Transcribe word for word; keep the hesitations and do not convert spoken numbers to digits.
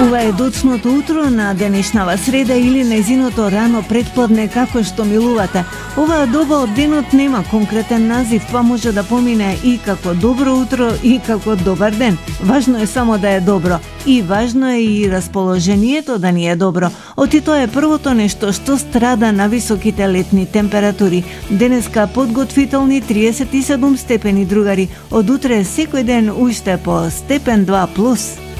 Ова е доцното утро на денешнава среда или незиното рано предподне, како што милувате. Оваа доба од денот нема конкретен назив, па може да помине и како добро утро и како добар ден. Важно е само да е добро. И важно е и расположението да ни е добро. Оти тоа е првото нешто што страда на високите летни температури. Денеска подготвителни триесет и седум степени, другари. Од утре секој ден уште по степен два плюс.